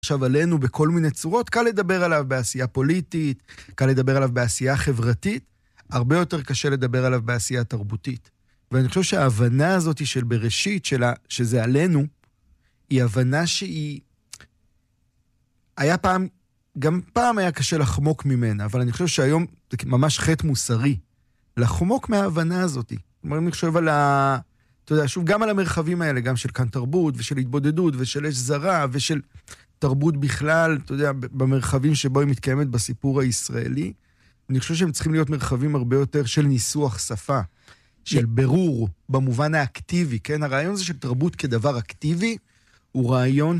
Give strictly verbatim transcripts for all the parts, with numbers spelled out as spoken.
עכשיו עלינו בכל מיני צורות, קל לדבר עליו בעשייה פוליטית, קל לדבר עליו בעשייה חברתית, הרבה יותר קשה לדבר עליו בעשייה תרבותית. ואני חושב שההבנה הזאת של בראשית, שלה, שזה עלינו, היא הבנה שהיא... היה פעם, גם פעם היה קשה לחמוק ממנה, אבל אני חושב שהיום זה ממש חטא מוסרי, לחמוק מההבנה הזאת. כלומר, אני חושב על ה... אתה יודע, שוב, גם על המרחבים האלה, גם של כאן תרבות, ושל התבודדות, ושל אש זרה, ושל תרבות בכלל, אתה יודע, במרחבים שבו היא מתקיימת בסיפור הישראלי, אני חושב שהם צריכים להיות מרחבים הרבה יותר של ניסוח שפה, של ברור, במובן האקטיבי, כן? הרעיון הזה של תרבות כדבר אקטיבי, הוא רעיון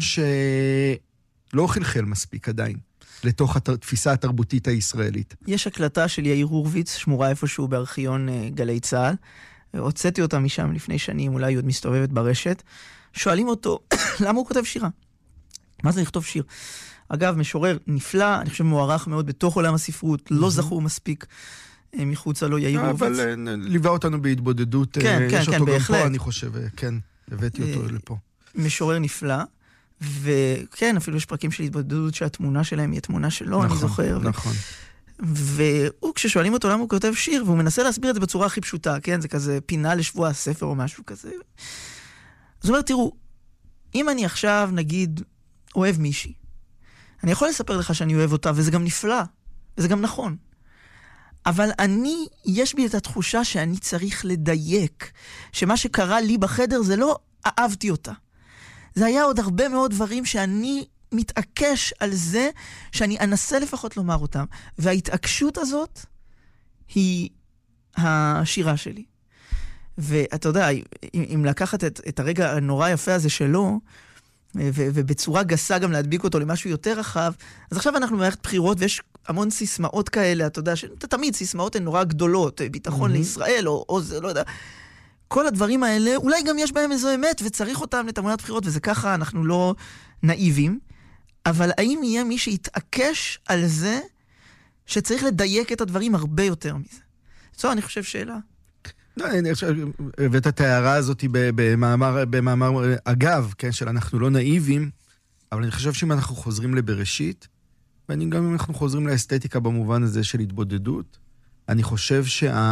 שלא חלחל מספיק עדיין, לתוך התפיסה התרבותית הישראלית. יש הקלטה של יאיר הורוביץ, שמורה איפשהו בארכיון גלי צה"ל, הוצאתי אותה משם לפני שנים, אולי היא עוד מסתובבת ברשת, שואלים אותו, למה הוא כותב שירה? מה זה לכתוב שיר? אגב, משורר נפלא, אני חושב מוערך מאוד בתוך עולם הספרות, לא זכור מספיק מחוצה לו יאיר הורוביץ. אבל ליווה אותנו בהתבודדות, יש אותו גם פה, אני חושב, כן, הבאתי אותו לפה. משורר נפלא, וכן, אפילו יש פרקים של התבודדות שהתמונה שלהם היא התמונה שלו, אני זוכר. נכון. והוא, כששואלים אותו למה הוא כותב שיר, והוא מנסה להסביר את זה בצורה הכי פשוטה, כן? זה כזה פינה לשבוע הספר או משהו כזה. אז הוא אומר, תראו, אם אני עכשיו, נגיד, אוהב מישהי, אני יכול לספר לך שאני אוהב אותה, וזה גם נפלא, וזה גם נכון. אבל אני, יש בי את התחושה שאני צריך לדייק, שמה שקרה לי בחדר זה לא אהבתי אותה. זה היה עוד הרבה מאוד דברים שאני מתעקש על זה, שאני אנסה לפחות לומר אותם. וההתעקשות הזאת היא השירה שלי. ואתה יודע, אם, אם לקחת את, את הרגע הנורא יפה הזה שלו, ו, ובצורה גסה גם להדביק אותו למשהו יותר רחב, אז עכשיו אנחנו במערכת בחירות, ויש המון סיסמאות כאלה, אתה יודע, שתמיד סיסמאות הן נורא גדולות, ביטחון mm-hmm. לישראל, או, או זה, לא יודע. כל הדברים האלה, אולי גם יש בהם איזו אמת, וצריך אותם לתעמולת בחירות, וזה ככה, אנחנו לא נאיבים. אבל האם יהיה מי שיתעקש על זה, שצריך לדייק את הדברים הרבה יותר מזה? זו, אני חושב, שאלה. לא, אני חושב, הבאת את ההערה הזאת במאמר, במאמר אגב, כן, של אנחנו לא נאיבים, אבל אני חושב שאם אנחנו חוזרים לבראשית, ואני גם אם אנחנו חוזרים לאסתטיקה במובן הזה של התבודדות, אני חושב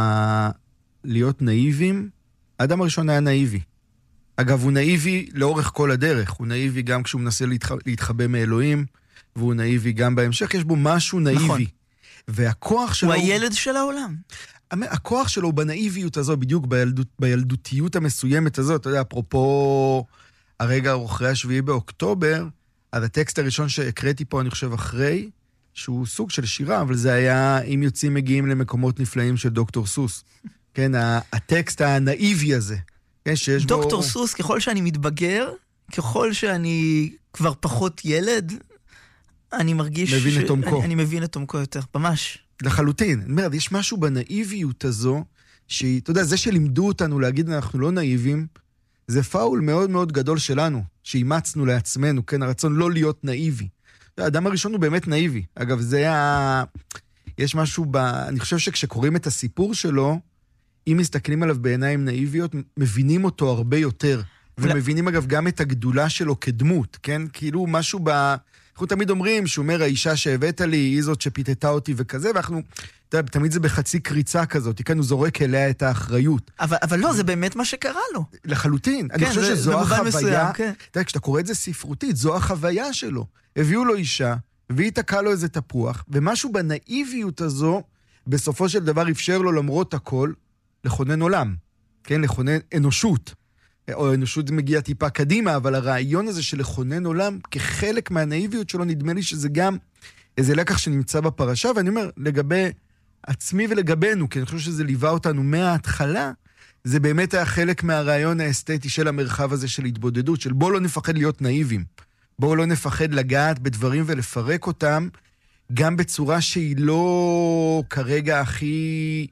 שלהיות נאיבים, האדם הראשון היה נאיבי. אגב, הוא נאיבי לאורך כל הדרך. הוא נאיבי גם כשהוא מנסה להתח... להתחבא מאלוהים, והוא נאיבי גם בהמשך. יש בו משהו נאיבי. נכון. והכוח שלו... הוא הילד של העולם. הכוח שלו בנאיביות הזו, בדיוק בילדות, בילדותיות המסוימת הזאת, אתה יודע, אפרופו הרגע אחרי השביעי באוקטובר, אז הטקסט הראשון שהקראתי פה, אני חושב אחרי, שהוא סוג של שירה, אבל זה היה אם יוצאים מגיעים למקומות נפלאים של דוקטור סוס. כן, הטקסט הנאיבי הזה. כן, שיש בו... דוקטור סוס, ככל שאני מתבגר, ככל שאני כבר פחות ילד, אני מרגיש... מבין את עומקו. אני, אני מבין את עומקו יותר, ממש. לחלוטין. אני אומר, יש משהו בנאיביות הזו, שהיא, אתה יודע, זה שלימדו אותנו להגיד אנחנו לא נאיבים, זה פאול מאוד מאוד גדול שלנו, שאימצנו לעצמנו, כן, הרצון לא להיות נאיבי. האדם הראשון הוא באמת נאיבי. אגב, זה היה... יש משהו ב... אני חושב שכשקוראים את הסיפור שלו, אם מסתכלים עליו בעיניים נאיביות, מבינים אותו הרבה יותר. ומבינים אגב גם את הגדולה שלו כדמות, כן? כאילו משהו ב... אנחנו תמיד אומרים שהוא אומר, האישה שהבאת לי היא זאת שפיתתה אותי וכזה, ואנחנו, תמיד זה בחצי קריצה כזאת, כן? הוא זורק אליה את האחריות. אבל, אבל לא, זה באמת מה שקרה לו. לחלוטין. כן, אני חושב זה, שזו זה החוויה, מסוים, כן. אתה יודע, כשאתה קורא את זה ספרותית, זו החוויה שלו. הביאו לו אישה, והיא תקע לו איזה תפוח, ומשהו בנאיביות הזו, בסופו של דבר אפשר לו למרות הכל, לכונן עולם, כן? לכונן אנושות. או אנושות מגיע טיפה קדימה, אבל הרעיון הזה של לכונן עולם, כחלק מהנאיביות שלו, נדמה לי שזה גם איזה לקח שנמצא בפרשה, ואני אומר, לגבי עצמי ולגבינו, כי אני חושב שזה ליווה אותנו מההתחלה, זה באמת היה חלק מהרעיון האסתטי של המרחב הזה של התבודדות, של בואו לא נפחד להיות נאיבים, בואו לא נפחד לגעת בדברים ולפרק אותם, גם בצורה שהיא לא כרגע הכי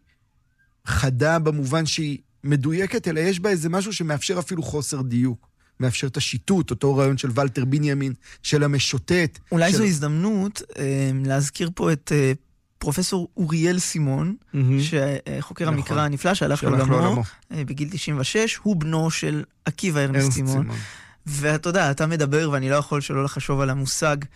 חדה במובן שהיא מדויקת, אלא יש בה איזה משהו שמאפשר אפילו חוסר דיוק. מאפשר את השיטוט, אותו רעיון של ולטר בנימין, של המשוטט. אולי של... זו הזדמנות אה, להזכיר פה את אה, פרופסור אוריאל סימון, mm-hmm. שחוקר נכון. המקרא הנפלא, שהלך לעולמו אה, בגיל תשעים ושש, הוא בנו של עקיבא ארנסט סימון. סימון. ואתה יודע, אתה מדבר, ואני לא יכול שלא לחשוב על המושג